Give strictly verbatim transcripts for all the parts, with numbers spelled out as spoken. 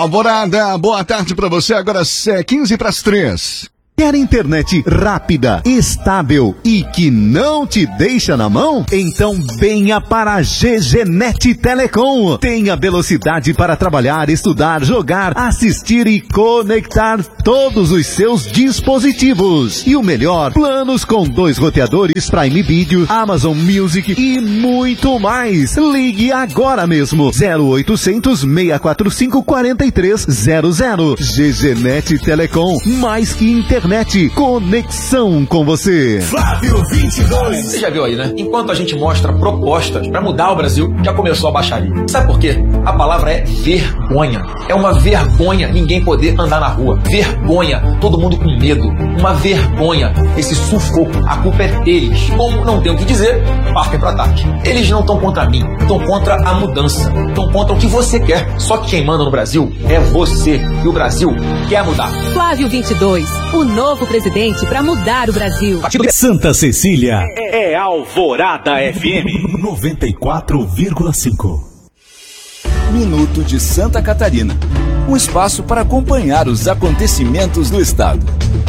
Alvorada, boa tarde pra você, agora é quinze para as três. Quer internet rápida, estável e que não te deixa na mão? Então venha para a G G Net Telecom. Tenha velocidade para trabalhar, estudar, jogar, assistir e conectar todos os seus dispositivos. E o melhor, planos com dois roteadores, Prime Video, Amazon Music e muito mais. Ligue agora mesmo. zero oitocentos, seis quatro cinco, quatro três zero zero. G G Net Telecom, mais que internet. Internet, conexão com você. Flávio vinte e dois. Você já viu aí, né? Enquanto a gente mostra propostas pra mudar o Brasil, já começou a baixaria. Sabe por quê? A palavra é vergonha. É uma vergonha ninguém poder andar na rua. Vergonha. Todo mundo com medo. Uma vergonha. Esse sufoco. A culpa é deles. Como não tem o que dizer, partem pro ataque. Eles não estão contra mim. Estão contra a mudança. Estão contra o que você quer. Só que quem manda no Brasil é você. E o Brasil quer mudar. Flávio vinte e dois. O novo presidente para mudar o Brasil. Santa Cecília é Alvorada F M noventa e quatro vírgula cinco. Minuto de Santa Catarina. Um espaço para acompanhar os acontecimentos do estado.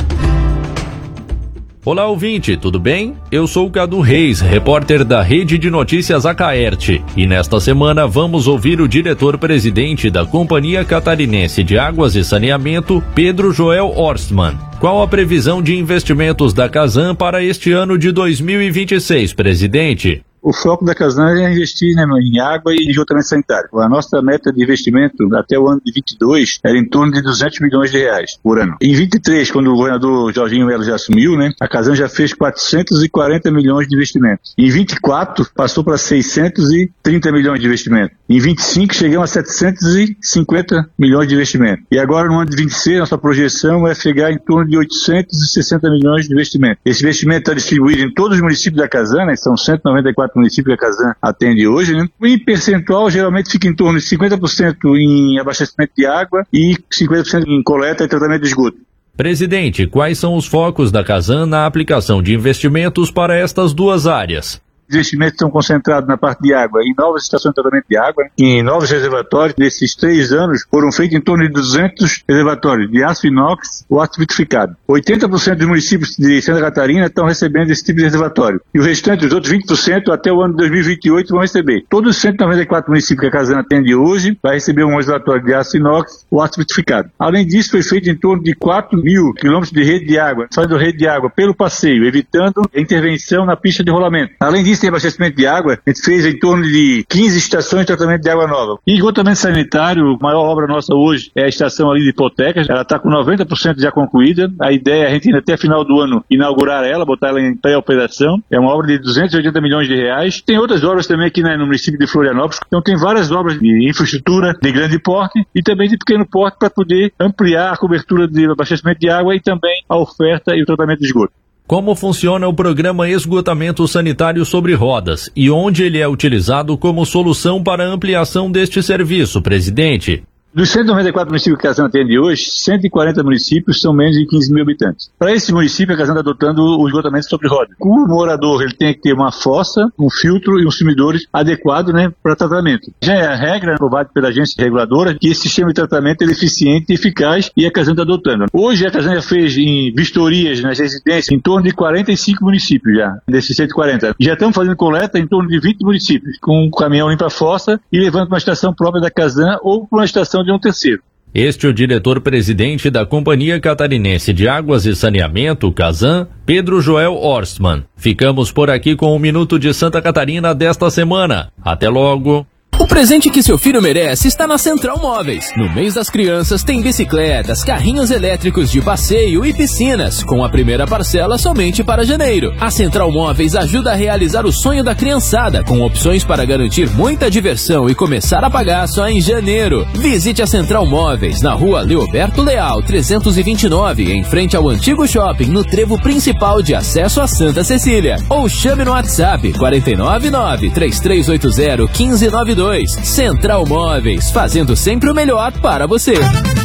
Olá, ouvinte, tudo bem? Eu sou o Cadu Reis, repórter da Rede de Notícias Acaerte, e nesta semana vamos ouvir o diretor-presidente da Companhia Catarinense de Águas e Saneamento, Pedro Joel Horstmann. Qual a previsão de investimentos da Casan para este ano de dois mil e vinte e seis, presidente? O foco da Casan é investir, né, em água e esgotamento sanitário. A nossa meta de investimento até o ano de vinte e dois era em torno de duzentos milhões de reais por ano. Em vinte e três, quando o governador Jorginho Melo já assumiu, né, a Casan já fez quatrocentos e quarenta milhões de investimento. Em vinte e quatro, passou para seiscentos e trinta milhões de investimento. Em vinte e cinco, chegamos a setecentos e cinquenta milhões de investimento. E agora, no ano de vinte e seis, nossa projeção é chegar em torno de oitocentos e sessenta milhões de investimento. Esse investimento está distribuído em todos os municípios da Casan, né, são cento e noventa e quatro municípios que a Casan atende hoje, né? Em percentual, geralmente fica em torno de cinquenta por cento em abastecimento de água e cinquenta por cento em coleta e tratamento de esgoto. Presidente, quais são os focos da Casan na aplicação de investimentos para estas duas áreas? Os investimentos estão concentrados na parte de água, em novas estações de tratamento de água, em novos reservatórios. Nesses três anos foram feitos em torno de duzentos reservatórios de aço inox ou aço vitrificado. oitenta por cento dos municípios de Santa Catarina estão recebendo esse tipo de reservatório. E o restante, os outros vinte por cento, até o ano de dois mil e vinte e oito vão receber. Todos os cento e noventa e quatro municípios que a Casan atende hoje vai receber um reservatório de aço inox ou aço vitrificado. Além disso, foi feito em torno de quatro mil quilômetros de rede de água, fazendo rede de água pelo passeio, evitando a intervenção na pista de rolamento. Além disso, tem abastecimento de água, a gente fez em torno de quinze estações de tratamento de água nova. E esgotamento sanitário, a maior obra nossa hoje é a estação ali de Hipotecas, ela está com noventa por cento já concluída, a ideia é a gente até final do ano inaugurar ela, botar ela em pré-operação, é uma obra de duzentos e oitenta milhões de reais. Tem outras obras também aqui, né, no município de Florianópolis, então tem várias obras de infraestrutura de grande porte e também de pequeno porte para poder ampliar a cobertura de abastecimento de água e também a oferta e o tratamento de esgoto. Como funciona o programa Esgotamento Sanitário sobre Rodas e onde ele é utilizado como solução para a ampliação deste serviço, presidente? Dos cento e noventa e quatro municípios que a Casan atende hoje, cento e quarenta municípios são menos de quinze mil habitantes. Para esse município, a Casan está adotando o esgotamento sobre roda. O morador ele tem que ter uma fossa, um filtro e uns sumidores adequados, né, para tratamento. Já é a regra aprovada pela agência reguladora que esse sistema de tratamento é eficiente e eficaz e a Casan está adotando. Hoje a Casan já fez em vistorias nas residências em torno de quarenta e cinco municípios já, desses cento e quarenta. Já estamos fazendo coleta em torno de vinte municípios, com um caminhão limpa a fossa e levando para uma estação própria da Casan ou para uma estação de um terceiro. Este é o diretor-presidente da Companhia Catarinense de Águas e Saneamento, Casan, Pedro Joel Horstmann. Ficamos por aqui com o Minuto de Santa Catarina desta semana. Até logo! O presente que seu filho merece está na Central Móveis. No mês das crianças tem bicicletas, carrinhos elétricos de passeio e piscinas, com a primeira parcela somente para janeiro. A Central Móveis ajuda a realizar o sonho da criançada, com opções para garantir muita diversão e começar a pagar só em janeiro. Visite a Central Móveis na rua Leoberto Leal, trezentos e vinte e nove, em frente ao antigo shopping, no trevo principal de acesso a Santa Cecília. Ou chame no WhatsApp quatro nove nove, três três oito zero, um cinco nove dois. Central Móveis, fazendo sempre o melhor para você.